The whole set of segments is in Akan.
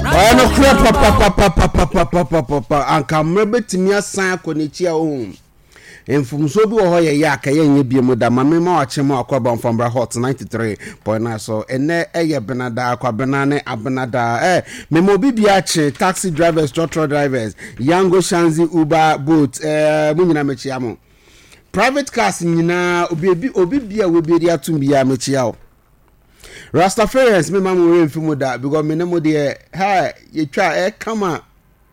no papa anka mrebetimi asan akonichi a ohun enfumso bi wo ho ye aka ye nye biemu da mame ma wachemo akwaba mfambra hot 93.9 so ene eye benada akwabena ne abenada memo bibia che taxi drivers truck drivers yango shanzi uber boat munyina mechiamo private cars nyina obi bia we bia atumbia mechia Rastafarians me mamu we mfimu da because me nemo de ye twa kama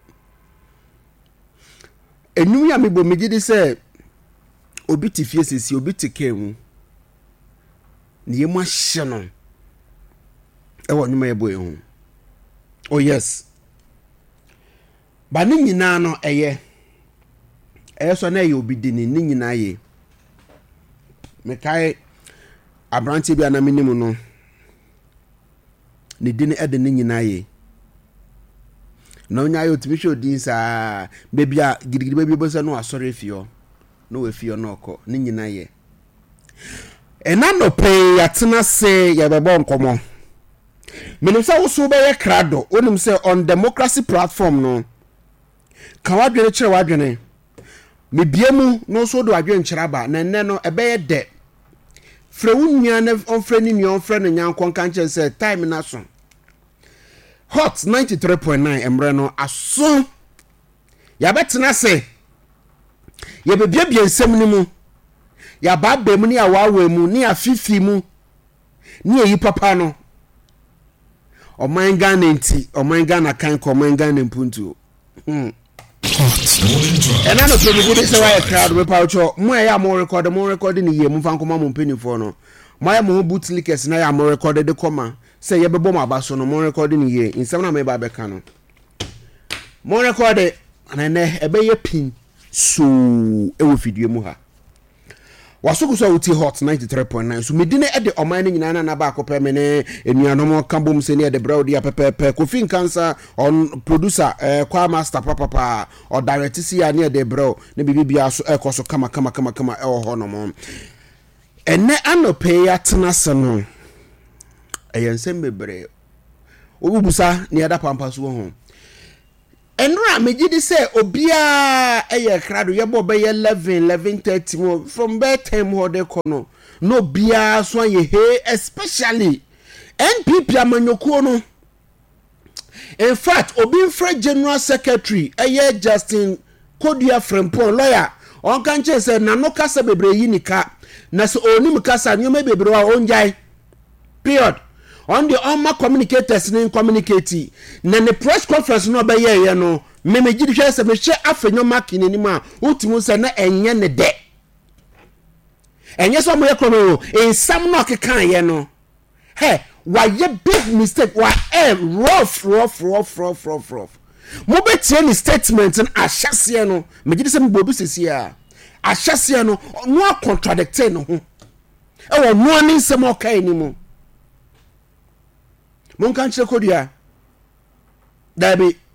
enu ya me bo megidi se obi ti fie sisi obi ti kemu ni yemu ahye no wo nyuma yebo ehu oh yes ba ni nyina no eye so na ye obi di ni nyina ye me kai abranti bia na minimu no ni dini ede ni nyina ye na onya yo timisho din sa bebia gidigidi bebi bosa no asore fio no we fio no ko ni nyina ye enano pe yatena se ye bebo nkomo menim se wo so be ye krado onim se on democracy platform no kan wadwene kire wadwene me biemu no so do wadwene kire ba na nne no ebe ye de frewunya na onfre ni onfre no nyankon kan kire se time na so hot 93.9 emre no aso ya betena se ye bebia nsem ni mu ya babem ni awawe mu ni afifi mu ni eyi papa no oman Ghana enti oman Ghana kan ko oman Ghana mpuntu ena no so bi se wa crowd we paucho mo ya mo record ni ye mu fan koma mo penifo no mo ya mo bootlickers na ya mo record de koma se ye bebo mo abaso no mo record ni ye nsem na me ba be ka no mo record na ne ebe ye pin so ewo video mu ha wasukuso uti hot 93.9 so medine ede oman ni nyina na ba akopɛ me ne enuanom kambom se ne ede browd ya pepepe Kofi Cancer on producer kwa master papa or direct si ya ne ede brow ne bibia so ekoso kama ewo ho no mo ene anope ya tenase no eyensem bebre obubusa ne ada pampa so ho enra megidi se obia eye krado yebo be 11:30 mo from bedtime ho de kono no bia so ye he especially NPP amanyokuo no in fact obi mfra general secretary eye Justin Kodua Frempon lawyer on kan che se na no kasa bebre yinika na se onim kasa nyoma bebre wa onjai period on the Oma communicators in communicate na the press conference no be ye no me gidi hwe se me hwe afenyo makini ni ma utimu se na enye ne de enye so mo ye kono in some no kekan ye no hey why ye big mistake why rough mo be tie ni statement and ahyase no me gidi se me bobi sesi a ahyase no no contradict no ho e wo no ani se mo kai ni mo mon kan chire Kodua dabi